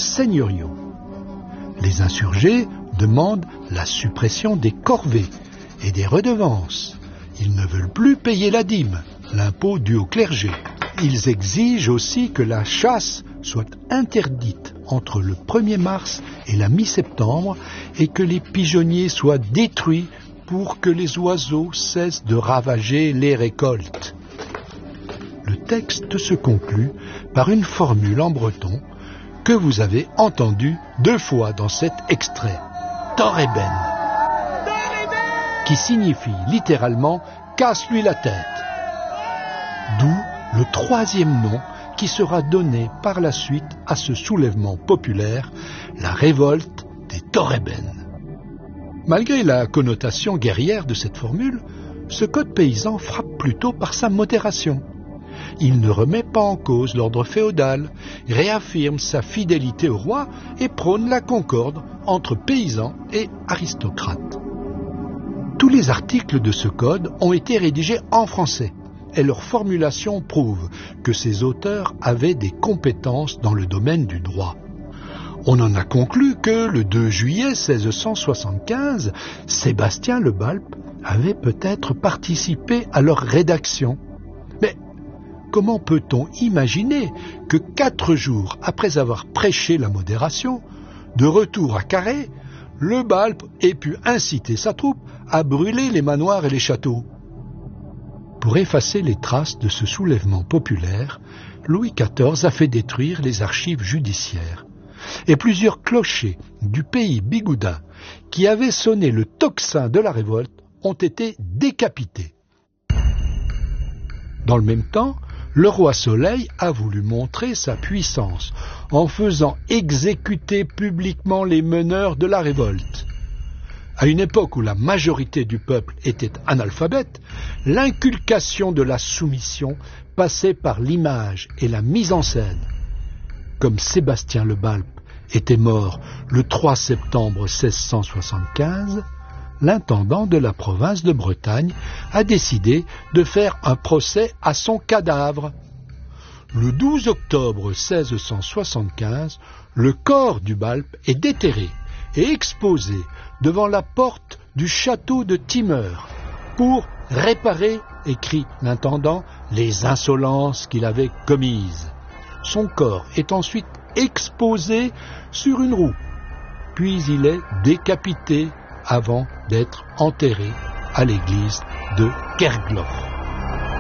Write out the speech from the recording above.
seigneuriaux. Les insurgés demandent la suppression des corvées et des redevances. Ils ne veulent plus payer la dîme, l'impôt dû au clergé. Ils exigent aussi que la chasse soit interdite entre le 1er mars et la mi-septembre et que les pigeonniers soient détruits pour que les oiseaux cessent de ravager les récoltes. Le texte se conclut par une formule en breton que vous avez entendue 2 fois dans cet extrait. Toreben, qui signifie littéralement « casse-lui la tête ». D'où le 3e nom qui sera donné par la suite à ce soulèvement populaire, la révolte des Toreben. Malgré la connotation guerrière de cette formule, ce code paysan frappe plutôt par sa modération. Il ne remet pas en cause l'ordre féodal, réaffirme sa fidélité au roi et prône la concorde entre paysans et aristocrates. Tous les articles de ce code ont été rédigés en français et leur formulation prouve que ses auteurs avaient des compétences dans le domaine du droit. On en a conclu que le 2 juillet 1675, Sébastien Le Balp avait peut-être participé à leur rédaction. Mais comment peut-on imaginer que 4 jours après avoir prêché la modération, de retour à Carhaix, Le Balp ait pu inciter sa troupe à brûler les manoirs et les châteaux? Pour effacer les traces de ce soulèvement populaire, Louis XIV a fait détruire les archives judiciaires. Et plusieurs clochers du pays bigoudin qui avaient sonné le tocsin de la révolte ont été décapités. Dans le même temps, le roi Soleil a voulu montrer sa puissance en faisant exécuter publiquement les meneurs de la révolte. À une époque où la majorité du peuple était analphabète, l'inculcation de la soumission passait par l'image et la mise en scène. Comme Sébastien Le Balp était mort le 3 septembre 1675, l'intendant de la province de Bretagne a décidé de faire un procès à son cadavre. Le 12 octobre 1675, le corps du Balp est déterré et exposé devant la porte du château de Timeur pour réparer, écrit l'intendant, les insolences qu'il avait commises. Son corps est ensuite exposé sur une roue, puis il est décapité avant d'être enterré à l'église de Kerglof.